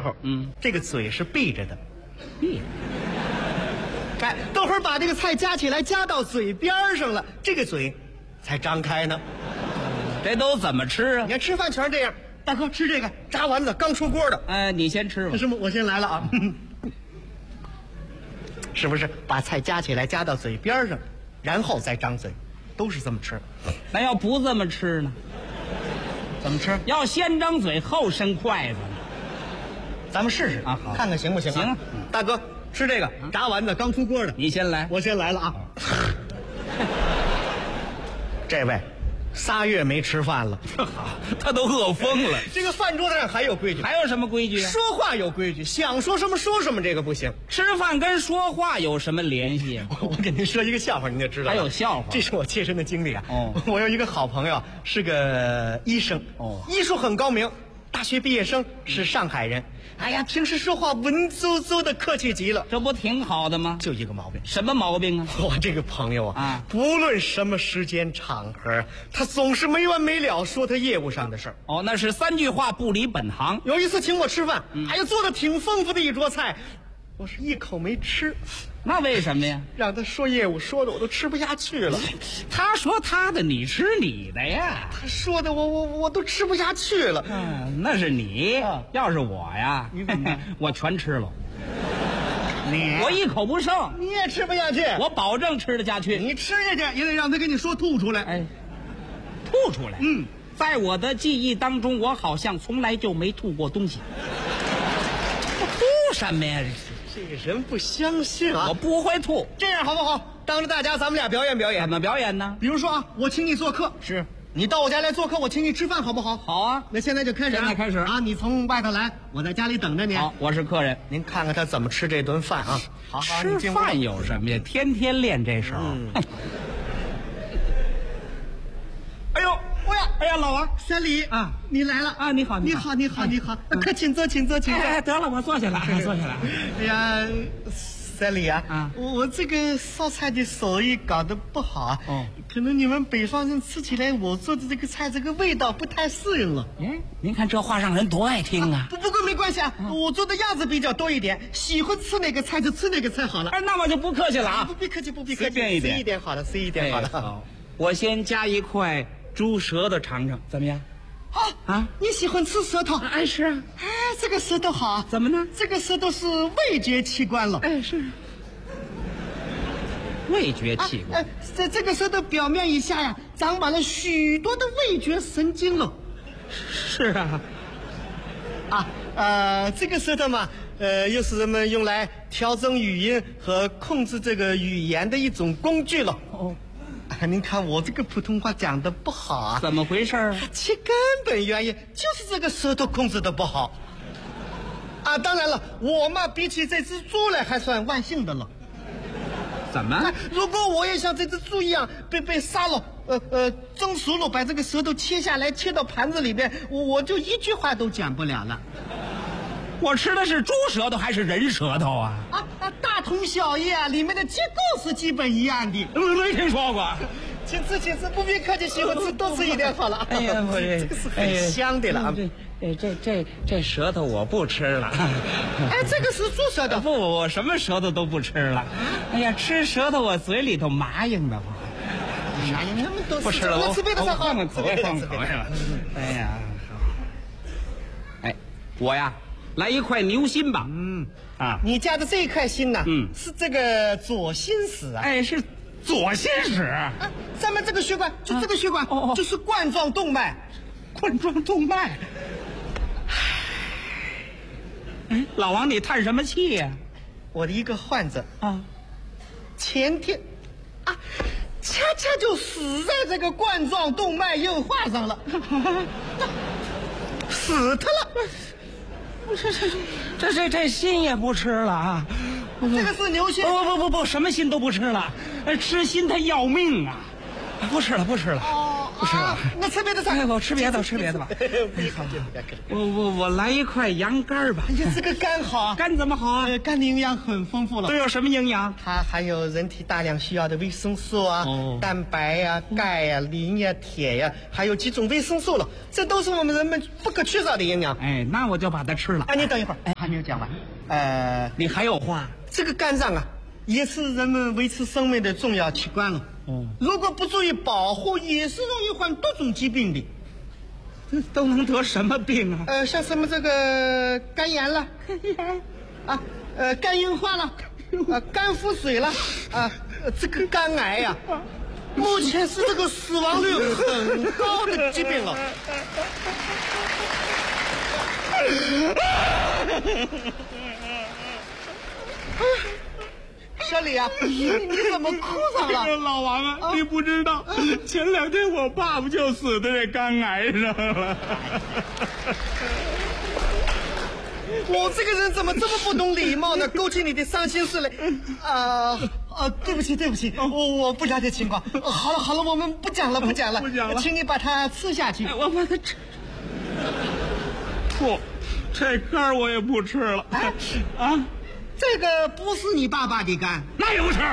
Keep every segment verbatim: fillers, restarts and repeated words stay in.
候， 嗯， 这个嘴是闭着的， 闭着。 哎，等会儿把这个菜夹起来夹到嘴边上了，这个嘴才张开呢。 这都怎么吃啊你？看吃饭全是这样。大哥吃这个炸丸子刚出锅的， 哎，你先吃吧。 师傅我先来了啊。是不是把菜夹起来夹到嘴边上，然后再张嘴，都是这么吃。 那要不这么吃呢？ 怎么吃？ 要先张嘴后伸筷子。 咱们试试啊好看看行不行啊？ 行大哥吃这个炸丸子刚出锅的， 你先来。 我先来了啊。这位仨月没吃饭了， 好，他都饿疯了。 这个饭桌子上还有规矩， 还有什么规矩啊？ 说话有规矩，想说什么说什么，这个不行。 吃饭跟说话有什么联系啊？ 我给您说一个笑话，您就知道了。 还有笑话？ 这是我切身的经历啊。 哦， 我有一个好朋友是个医生， 哦， 医术很高明，大学毕业生，是上海人。哎呀，平时说话文绉绉的，客气极了。 这不挺好的吗？ 就一个毛病。 什么毛病啊？ 我这个朋友啊， 啊不论什么时间场合，他总是没完没了说他业务上的事儿。 哦，那是三句话不离本行。 有一次请我吃饭， 嗯哎呀，做的挺丰富的一桌菜，我是一口没吃， 那为什么呀？ 让他说业务说的我都吃不下去了。 他说他的，你吃你的呀。 他说的我我我都吃不下去了。 嗯，那是你。 啊要是我呀， 你怎么我全吃了， 你我一口不剩， 你也吃不下去， 我保证吃得下去。 你吃下去也得让他给你说吐出来。 哎，吐出来。 嗯， 在我的记忆当中，我好像从来就没吐过东西。我吐什么呀？ 这个人不相信啊！ 我不会吐。 这样好不好？当着大家咱们俩表演表演怎。么表演呢？ 比如说啊，我请你做客， 是你到我家来做客，我请你吃饭，好不好？ 好啊。 那现在就开始啊， 现在开始啊！你从外头来，我在家里等着你。 好，我是客人。 您看看他怎么吃这顿饭啊！好好， 吃你进屋饭有什么呀？天天练这手。 嗯哼哎呦， 哎呀， 哎呀，老王， 三里啊， 你来了啊你好你好你好，你好，你好，快请坐，请坐，请坐。 哎，得了，我坐下来，坐下来。 哎呀，三里啊， 啊我我这个烧菜的手艺搞得不好啊， 哦， 可能你们北方人吃起来我做的这个菜这个味道不太适应了。 哎，您看这话让人多爱听啊！ 不不过没关系啊，我做的样子比较多一点，喜欢吃哪个菜就吃哪个菜好了。 哎，那我就不客气了啊不。必客气，不必客气， 随便一点随一点好了，随一点好了。 哎好，我先加一块猪舌头尝尝，怎么样？ 啊啊， 你喜欢吃舌头？ 哎，是啊。 哎，这个舌头好， 怎么呢？ 这个舌头是味觉器官了。 哎，是。味觉啊器官。 呃，在这个舌头表面以下呀，长满了许多的味觉神经了。 是啊。 啊，呃，这个舌头嘛，呃，又是人们用来调整语音和控制这个语言的一种工具了。 哦， 啊，您看我这个普通话讲的不好啊， 怎么回事啊？ 其根本原因就是这个舌头控制的不好。啊，当然了，我嘛比起这只猪来还算万幸的了。 怎么？ 啊，如果我也像这只猪一样被被杀了，呃呃蒸熟了，把这个舌头切下来切到盘子里边，我我就一句话都讲不了了。 我吃的是猪舌头还是人舌头啊？ 啊啊，大同小异啊，里面的结构是基本一样的。 没听说过。 请吃，请吃，不必客气，喜欢吃多吃一点好了。 哎呀，我这这个是很香的了啊。 这这这这这舌头我不吃了。 哎，这个是猪舌头。 不，我什么舌头都不吃了。哎呀，吃舌头我嘴里头麻硬的慌。 哎呀，那么多不吃了，我吃别的菜好， 换个口味，换个口味了。哎呀，哎，我呀，来一块牛心吧。 嗯啊， 你家的这一块心呐， 嗯是这个左心室啊。 哎，是左心室。 啊，咱们这个血管就这个血管， 哦哦就是冠状动脉。 冠状动脉。哎，老王，你叹什么气呀？ 我的一个患者啊， 前天啊，恰恰就死在这个冠状动脉硬化上了，死他了。 这这这这这心也不吃了啊！ 这个是牛心。 不不不不，什么心都不吃了，呃吃心它要命啊！不吃了不吃了。 哦不吃了， 那吃别的菜。 我吃别的，吃别的吧。 好， 我我我来一块羊肝吧。 哎呀，这个肝好啊， 肝怎么好啊？ 呃，肝的营养很丰富了。 都有什么营养？ 它含有人体大量需要的维生素啊、 哦、 蛋白呀、啊、钙呀、啊、磷呀、铁呀，还有几种维生素了，这都是我们人们不可缺少的营养。 哎，那我就把它吃了。 哎，你等一会儿，哎，还没有讲完。呃， 你还有话？ 这个肝脏啊，也是人们维持生命的重要器官了。 哦， 如果不注意保护，也是容易患多种疾病的。 这都能得什么病啊？ 呃，像什么这个肝炎了， 肝炎啊，呃，肝硬化了，啊，肝腹水了，啊，这个肝癌呀、啊，目前是这个死亡率很高的疾病了。小李啊，你你怎么哭上了？ 老王啊，你不知道，前两天我爸爸就死在这肝癌上了。 我这个人怎么这么不懂礼貌呢？勾起你的伤心事来。啊啊，对不起对不起，我我不了解情况。好了好了，我们不讲了不讲了， 不讲了， 请你把它吃下去。 我把它吃。不，这肝我也不吃了。啊。 这个不是你爸爸的肝， 那也不吃。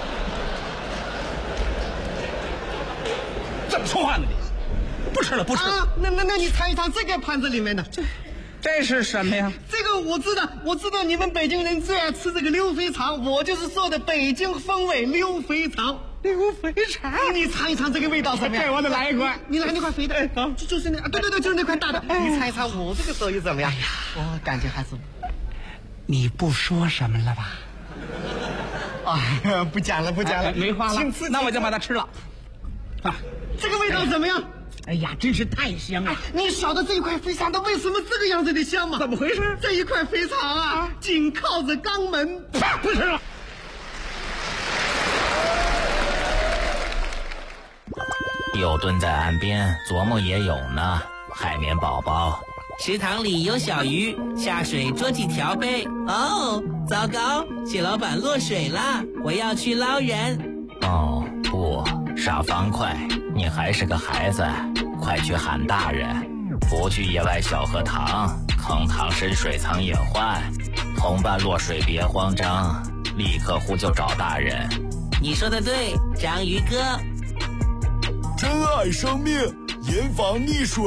怎么说话呢你？不吃了，不吃了。 啊、那那那你尝一尝这个盘子里面的， 这这是什么呀？ 这个我知道，我知道你们北京人最爱吃这个溜肥肠，我就是说的北京风味溜肥肠。 溜肥肠， 你尝一尝这个味道怎么样？ 这我得来一块。 你来那块肥的，好，就就是那，对对对，就是那块大的。你尝一尝我这个手艺怎么样？哎呀，我感觉还是。 你不说什么了吧？ 啊，不讲了，不讲了， 哎、没话了。那我就把它吃了。 啊，这个味道怎么样？ 哎呀，真是太香了！ 哎、你晓得这一块肥肠它为什么这个样子的香吗？ 怎么回事？ 这一块肥肠啊，啊紧靠着肛门， 啪，不吃了。 有蹲在岸边琢磨也有呢，海绵宝宝。 食堂里有小鱼，下水捉几条呗。哦，糟糕，蟹老板落水了，我要去捞人。 哦不，傻方块，你还是个孩子，快去喊大人，不去野外小荷塘，坑塘深水藏隐患，同伴落水别慌张，立刻呼救找大人。 你说的对，章鱼哥。 珍爱生命，严防溺水。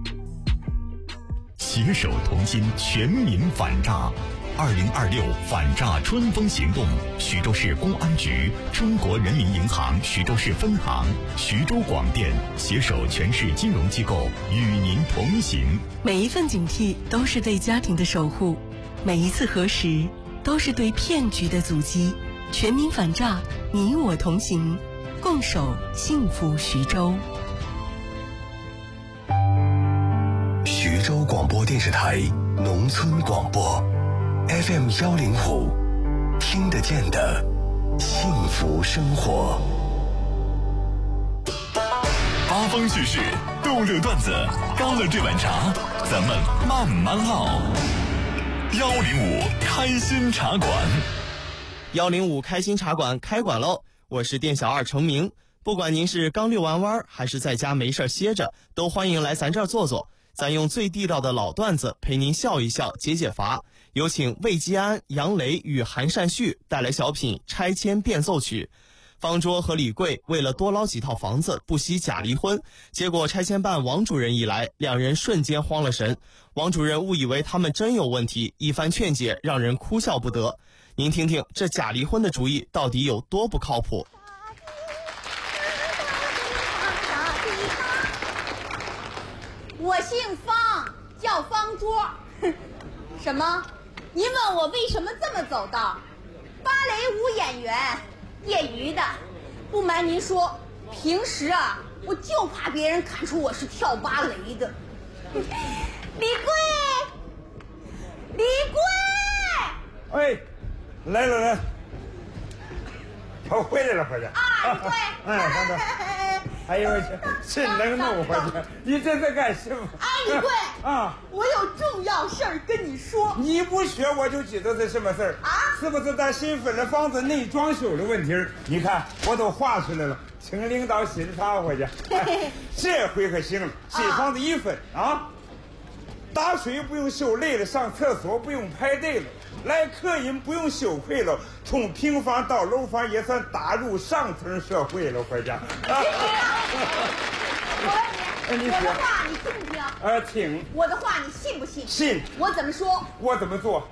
携手同心，全民反诈。二零二六反诈春风行动，徐州市公安局、中国人民银行徐州市分行、徐州广电携手全市金融机构与您同行。 每一份警惕都是对家庭的守护，每一次核实都是对骗局的阻击。全民反诈，你我同行，共守幸福徐州。 徐州广播电视台农村广播 F M 幺零五，听得见的幸福生活。 八方叙事，逗乐段子，干了这碗茶，咱们慢慢唠。幺零五开心茶馆， 幺零五开心茶馆开馆喽！我是店小二程明，不管您是刚遛完弯还是在家没事歇着，都欢迎来咱这儿坐坐。咱用最地道的老段子陪您笑一笑，解解乏。有请魏基安、杨雷与韩善旭带来小品《拆迁变奏曲》。方桌和李贵为了多捞几套房子，不惜假离婚，结果拆迁办王主任一来，两人瞬间慌了神。王主任误以为他们真有问题，一番劝解让人哭笑不得。您听听这假离婚的主意到底有多不靠谱。 我姓方，叫方桌。什么？你问我为什么这么走道？芭蕾舞演员，业余的。不瞒您说，平时啊，我就怕别人看出我是跳芭蕾的。李贵，李贵， 哎，来了来了，我回来了，回来啊，李贵， 哎，方桌。哎呦我去，真能弄回去！你这在干什么？ 哎，李贵啊， 我有重要事儿跟你说。 你不学我就知道这什么事儿啊？ 是不是咱新分的房子内装修的问题？你看我都画出来了，请领导欣赏回去。哎、这回可行了，新房子一分啊，打水不用修累了，上厕所不用排队了，来客人不用羞愧了，从平房到楼房也算打入上层社会了，回家。 我问你，我的话你听不听？ 呃，听。 我的话你信不信？ 信。 我怎么说？ 我怎么做？